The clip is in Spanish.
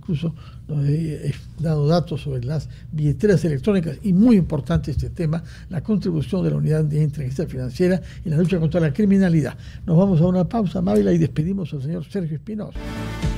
incluso nos he dado datos sobre las billeteras electrónicas, y muy importante este tema, la contribución de la Unidad de Inteligencia Financiera en la lucha contra la criminalidad. Nos vamos a una pausa, Mávila, y despedimos al señor Sergio Espinosa.